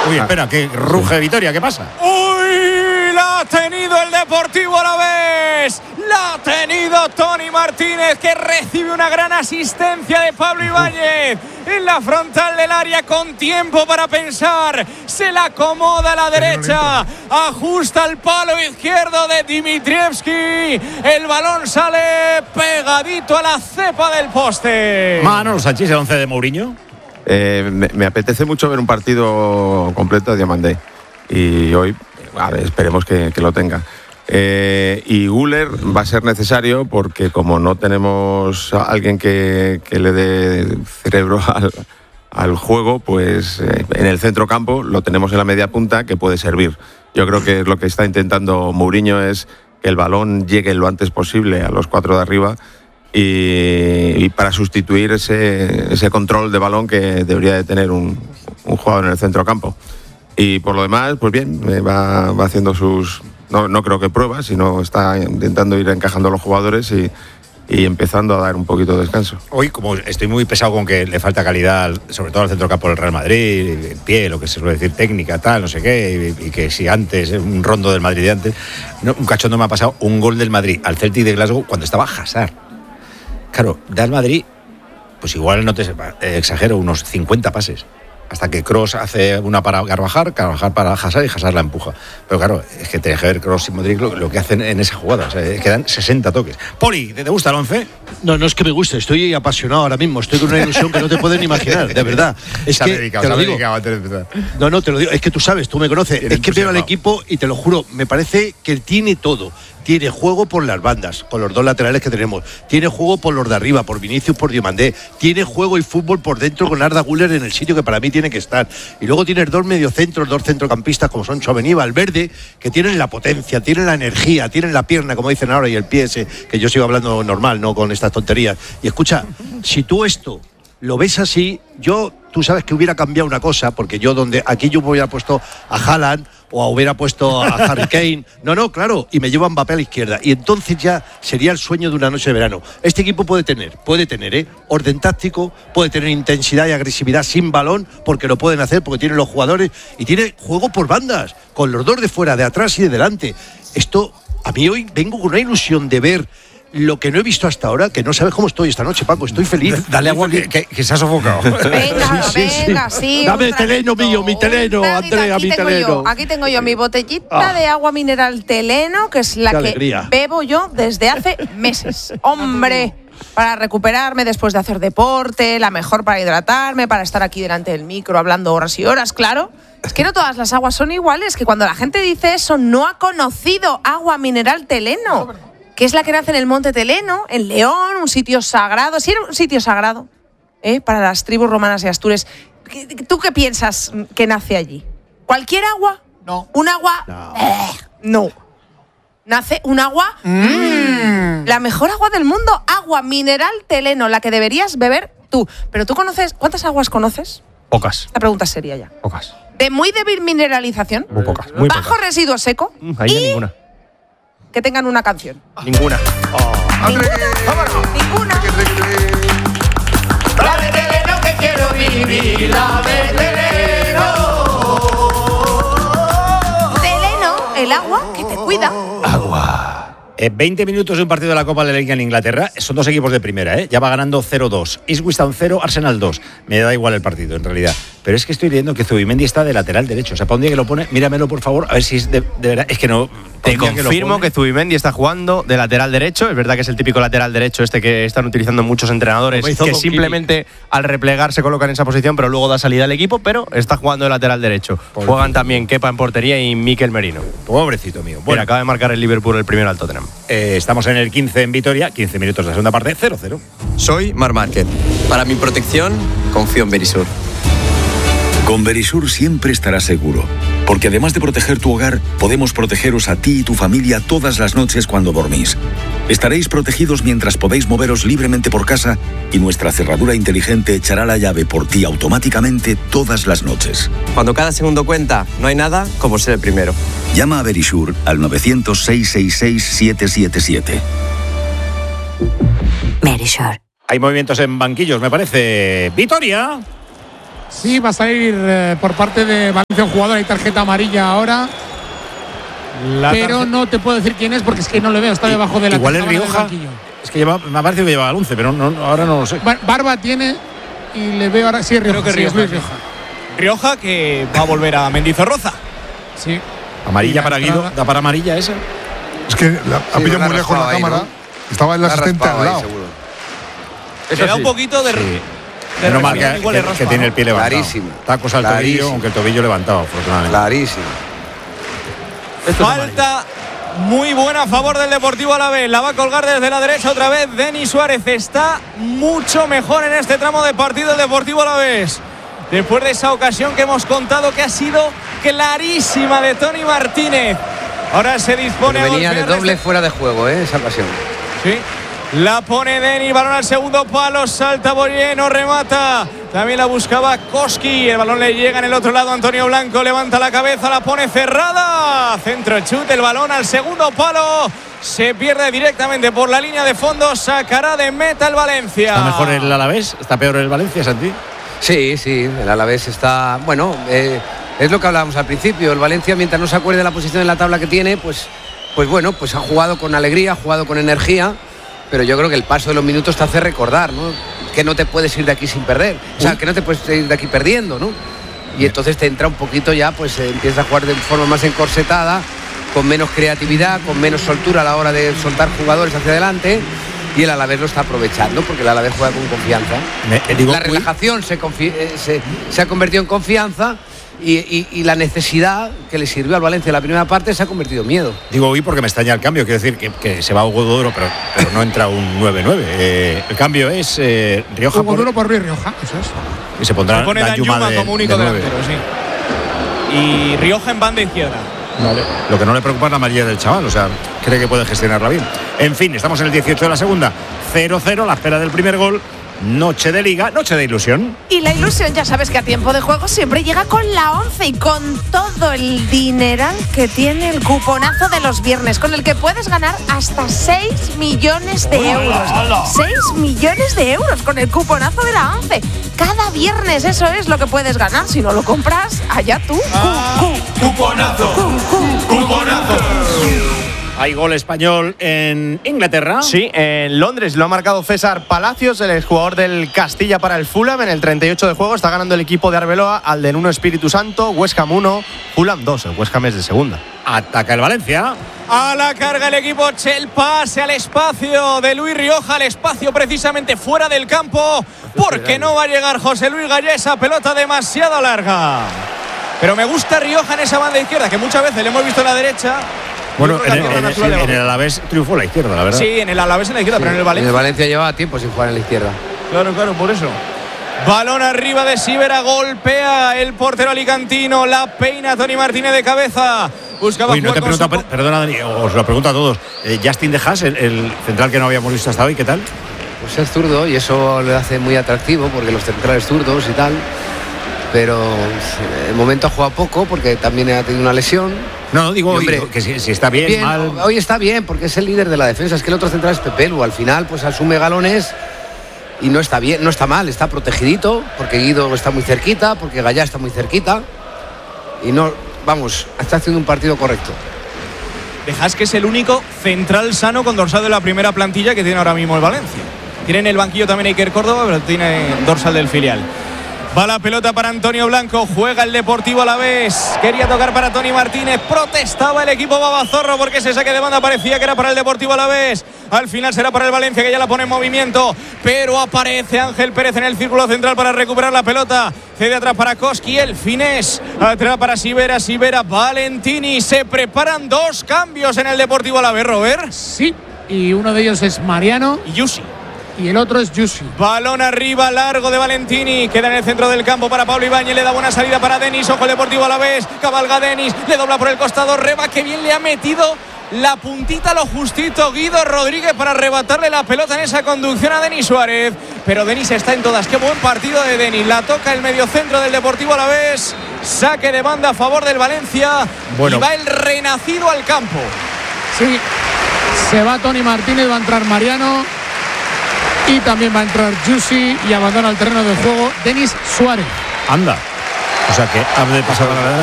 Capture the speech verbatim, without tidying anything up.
Uy, espera, que ruge Vitoria, ¿qué pasa? ¡Uy! La ha tenido el Deportivo Alavés. La ha tenido Tony Martínez, que recibe una gran asistencia de Pablo Ibáñez en la frontal del área con tiempo para pensar. Se la acomoda a la derecha, ajusta el palo izquierdo de Dimitrievski. El balón sale pegadito a la cepa del poste. Manolo Sanchís, el once de Mourinho. Eh, me, me apetece mucho ver un partido completo de Diamandé y hoy, a ver, esperemos que, que lo tenga. Eh, y Güler va a ser necesario porque como no tenemos a alguien que, que le dé cerebro al, al juego, pues eh, en el centro campo lo tenemos en la media punta, que puede servir. Yo creo que lo que está intentando Mourinho es que el balón llegue lo antes posible a los cuatro de arriba y, y para sustituir ese, ese control de balón que debería de tener un, un jugador en el centro campo. Y por lo demás, pues bien, va, va haciendo sus... No, no creo que pruebas, sino está intentando ir encajando a los jugadores y, y empezando a dar un poquito de descanso. Hoy, como estoy muy pesado con que le falta calidad, sobre todo al centrocampo del Real Madrid, en pie, lo que se suele decir, técnica, tal, no sé qué, y, y que si antes, un rondo del Madrid de antes, no, un cachondo me ha pasado un gol del Madrid al Celtic de Glasgow cuando estaba Hazard. Claro, del Madrid, pues igual no te eh, exagero, unos cincuenta pases. Hasta que Kroos hace una para Carvajal, Carvajal para Hazard y Hazard la empuja. Pero claro, es que tienes que ver Kroos y Modric lo, lo que hacen en esa jugada. O sea, es que dan sesenta toques. Poli, ¿te, te gusta el once? No, no es que me guste, estoy apasionado ahora mismo. Estoy con una ilusión que no te pueden imaginar, de verdad. Es se que, ha dedicado, te lo se ha digo. dedicado antes de empezar. No, no, te lo digo. Es que tú sabes, tú me conoces. Es que veo al equipo y te lo juro, me parece que tiene todo. Tiene juego por las bandas, con los dos laterales que tenemos. Tiene juego por los de arriba, por Vinicius, por Diomandé. Tiene juego y fútbol por dentro con Arda Güler en el sitio que para mí tiene que estar. Y luego tienes dos mediocentros, dos centrocampistas como son Tchouaméni y Valverde, que tienen la potencia, tienen la energía, tienen la pierna, como dicen ahora, y el pie ese, que yo sigo hablando normal, no con estas tonterías. Y escucha, si tú esto lo ves así, yo, tú sabes que hubiera cambiado una cosa, porque yo donde aquí yo me hubiera puesto a Haaland o hubiera puesto a Harry Kane, no, no, claro, y me llevo a Mbappé a la izquierda, y entonces ya sería el sueño de una noche de verano. Este equipo puede tener, puede tener, ¿eh? orden táctico, puede tener intensidad y agresividad sin balón, porque lo pueden hacer, porque tienen los jugadores, y tiene juego por bandas, con los dos de fuera, de atrás y de delante. Esto, a mí hoy vengo con una ilusión de ver lo que no he visto hasta ahora, que no sabes cómo estoy esta noche, Paco, estoy feliz. Dale agua que, que, que se ha sofocado. Venga, sí, sí, venga, sí. sí Dame el teleno mío, mi teleno, Andrea, mi teleno. Yo, aquí tengo yo mi botellita ah. de agua mineral Teleno, que es la Qué que alegría. bebo yo desde hace meses. Hombre, para recuperarme después de hacer deporte, la mejor para hidratarme, para estar aquí delante del micro hablando horas y horas, claro. Es que no todas las aguas son iguales, que cuando la gente dice eso no ha conocido agua mineral Teleno, que es la que nace en el Monte Teleno, en León, un sitio sagrado. Sí, era un sitio sagrado, ¿eh? Para las tribus romanas y astures. ¿Tú qué piensas que nace allí? ¿Cualquier agua? No. ¿Un agua? No. Eh, no. Nace un agua, mm. la mejor agua del mundo, agua mineral Teleno, la que deberías beber tú. Pero tú conoces, ¿cuántas aguas conoces? Pocas. La pregunta sería ya. Pocas. De muy débil mineralización. Muy pocas. Muy bajo pocas. residuo seco. Mm, ahí no y ninguna. Que tengan una canción. Ninguna. Oh. Ninguna. Ninguna. La de Teleno que quiero vivir, la de Teleno. Teleno, el agua que te cuida. Agua. Eh, veinte minutos de un partido de la Copa de la Liga en Inglaterra. Son dos equipos de primera, ¿eh? Ya va ganando cero dos. Ipswich Town cero, Arsenal dos. Me da igual el partido, en realidad. Pero es que estoy leyendo que Zubimendi está de lateral derecho. O sea, para un día que lo pone, míramelo, por favor, a ver si es de, de verdad. Es que no... Te confirmo que, que Zubimendi está jugando de lateral derecho. Es verdad que es el típico lateral derecho este que están utilizando muchos entrenadores, que simplemente Kili. Al replegar se colocan en esa posición, pero luego da salida al equipo, pero está jugando de lateral derecho. Pobrecito. Juegan también Kepa en portería y Mikel Merino. Pobrecito mío. Bueno, Mira, acaba de marcar el Liverpool el primero al Tottenham. Eh, estamos en el quince en Vitoria, quince minutos de la segunda parte, cero cero. Soy Mar Márquez. Para mi protección, confío en Verisur. Con Verisur siempre estarás seguro, porque además de proteger tu hogar, podemos protegeros a ti y tu familia todas las noches cuando dormís. Estaréis protegidos mientras podéis moveros libremente por casa y nuestra cerradura inteligente echará la llave por ti automáticamente todas las noches. Cuando cada segundo cuenta, no hay nada como ser el primero. Llama a Verisur al nueve cero cero, seis seis seis, siete siete siete. Verisur. Hay movimientos en banquillos, me parece. ¡Vitoria! Sí, va a salir eh, por parte de Valencia un jugador, hay tarjeta amarilla ahora. La pero tarjeta. No te puedo decir quién es porque es que no le veo, está debajo de la igual es Rioja. Es que lleva, me ha parecido que llevaba el once, pero no, ahora no lo sé. Barba tiene y le veo ahora. Sí, Rioja. Creo que sí, Rioja, Luis Rioja. Rioja que va a volver a Mendizorroza. Sí. Amarilla para Guido, ¿da para amarilla esa? Es que la, ha sí, pillado muy lejos la ahí, cámara. ¿no? Estaba el asistente al lado. Le da sí. un poquito de. Sí. De no marca que, que, que tiene el pie levantado. Clarísimo. Tacos al Clarísimo. tobillo, aunque el tobillo levantado, afortunadamente. Clarísimo. Falta muy buena a favor del Deportivo Alavés. La va a colgar desde la derecha otra vez Denis Suárez. Está mucho mejor en este tramo de partido el Deportivo Alavés. Después de esa ocasión que hemos contado que ha sido clarísima de Tony Martínez. Ahora se dispone Pero venía a de doble este... fuera de juego, ¿eh? Esa ocasión. Sí. La pone Denis, balón al segundo palo, salta Bolleno, remata. También la buscaba Koski. El balón le llega en el otro lado. Antonio Blanco levanta la cabeza, la pone cerrada. Centro chute, el balón al segundo palo. Se pierde directamente por la línea de fondo. Sacará de meta el Valencia. ¿Está mejor el Alavés? ¿Está peor el Valencia, Santi? Sí, sí, el Alavés está. Bueno, eh, es lo que hablábamos al principio. El Valencia, mientras no se acuerde de la posición en la tabla que tiene, pues, pues bueno, pues ha jugado con alegría, ha jugado con energía. Pero yo creo que el paso de los minutos te hace recordar, ¿no? Que no te puedes ir de aquí sin perder. O sea, que no te puedes ir de aquí perdiendo, ¿no? Y entonces te entra un poquito ya, pues eh, empiezas a jugar de forma más encorsetada, con menos creatividad, con menos soltura a la hora de soltar jugadores hacia adelante. Y el Alavés lo está aprovechando porque el Alavés juega con confianza. Me, digo, la relajación se, eh, se, se ha convertido en confianza. Y, y, y la necesidad que le sirvió al Valencia en la primera parte se ha convertido en miedo. Digo hoy porque me extraña el cambio, quiero decir que, que se va Hugo Duro, pero, pero no entra un nueve nueve. Eh, el cambio es eh, Rioja Hugo por... Duro por Luis Rioja, eso es. Y se pondrá se pone Danjuma de, como único de delantero, sí. Y Rioja en banda izquierda. Vale. Lo que no le preocupa es la amarilla del chaval, o sea, cree que puede gestionarla bien. En fin, estamos en el dieciocho de la segunda, cero cero, a la espera del primer gol. Noche de liga, noche de ilusión. Y la ilusión, ya sabes que a tiempo de juego siempre llega con la once y con todo el dineral que tiene el cuponazo de los viernes, con el que puedes ganar hasta seis millones de euros. seis millones de euros con el cuponazo de la once. Cada viernes eso es lo que puedes ganar. Si no lo compras, allá tú. Ah, cu, cu, cuponazo. Cu, cu, cuponazo. Hay gol español en Inglaterra. Sí, en Londres lo ha marcado César Palacios, el exjugador del Castilla para el Fulham. En el treinta y ocho de juego está ganando el equipo de Arbeloa al de Nuno Espíritu Santo. West Ham uno, Fulham dos. El West Ham es de segunda. Ataca el Valencia. A la carga el equipo, el pase al espacio de Luis Rioja, al espacio precisamente fuera del campo, porque no va a llegar José Luis Gallesa, pelota demasiado larga. Pero me gusta Rioja en esa banda izquierda, que muchas veces le hemos visto en la derecha. Bueno, en el, en, el, en el Alavés triunfó la izquierda, la verdad. Sí, en el Alavés en la izquierda, sí, pero en el Valencia. En el Valencia llevaba tiempo sin jugar en la izquierda. Claro, claro, por eso. Balón arriba de Sivera, golpea el portero alicantino, la peina Tony Martínez de cabeza. Buscaba Uy, no te pregunta, su... perdona, Dani, os lo pregunto a todos. Eh, Justin De Haas, el, el central que no habíamos visto hasta hoy, ¿qué tal? Pues es zurdo y eso le hace muy atractivo porque los centrales zurdos y tal. Pero el momento ha jugado poco porque también ha tenido una lesión. No, no digo hombre, hoy, que si, si está bien, bien, mal. Hoy está bien porque es el líder de la defensa. Es que el otro central es Pepelu. Al final, pues asume galones y no está bien, no está mal, está protegidito porque Guido está muy cerquita, porque Gallá está muy cerquita y no, vamos, está haciendo un partido correcto. Dejas que es el único central sano con dorsal de la primera plantilla que tiene ahora mismo el Valencia. Tiene en el banquillo también Iker Córdoba, pero tiene dorsal del filial. Va la pelota para Antonio Blanco, juega el Deportivo Alavés, quería tocar para Tony Martínez, protestaba el equipo babazorro porque ese saque de banda parecía que era para el Deportivo Alavés, al final será para el Valencia que ya la pone en movimiento, pero aparece Ángel Pérez en el círculo central para recuperar la pelota, cede atrás para Koski, el finés, atrás para Sivera, Sivera, Valentini, se preparan dos cambios en el Deportivo Alavés, Robert. Sí, y uno de ellos es Mariano y Yusi. Y el otro es Yusi. Balón arriba, largo de Valentini. Queda en el centro del campo para Pablo Ibáñez. Le da buena salida para Denis. Ojo el Deportivo a la vez. Cabalga Denis. Le dobla por el costado. Reba, que bien le ha metido la puntita, lo justito. Guido Rodríguez para arrebatarle la pelota en esa conducción a Denis Suárez. Pero Denis está en todas. Qué buen partido de Denis. La toca el mediocentro del Deportivo a la vez. Saque de banda a favor del Valencia. Bueno. Y va el renacido al campo. Sí. Se va Tony Martínez. Va a entrar Mariano. Y también va a entrar Yusi y abandona el terreno de juego Denis Suárez. Anda. O sea que Abde pasaba la verdad.